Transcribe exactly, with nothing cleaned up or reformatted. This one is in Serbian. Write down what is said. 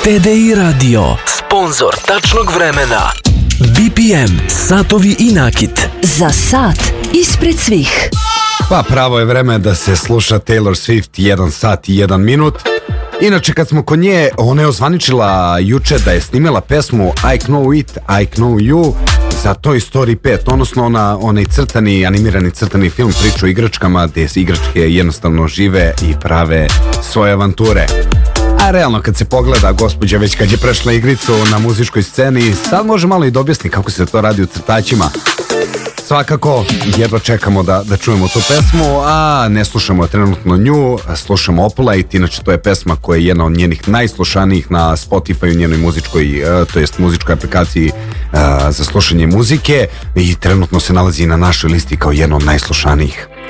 T D I Radio, sponzor tačnog vremena. B P M, satovi i nakit. Za sat ispred svih. Pa pravo je vreme da se sluša Taylor Swift jedan sat i jedan minut. Inače, kad smo kod nje, ona je ozvaničila juče da je snimila pesmu I Know It, I Know You za Toy Story pet, odnosno ona, onaj crtani, animirani crtani film priča o igračkama gdje igračke jednostavno žive i prave svoje avanture. A realno kad se pogleda, gospođa već kad je prešla igricu na muzičkoj sceni, sad može malo i da objasni kako se to radi u crtačima. Svakako, jedva čekamo da, da čujemo tu pesmu, a ne slušamo trenutno nju, slušamo Opalite, inače to je pesma koja je jedna od njenih najslušanijih na Spotify u njenoj muzičkoj, to jest muzičkoj aplikaciji za slušanje muzike i trenutno se nalazi na našoj listi kao jedna od najslušanijih.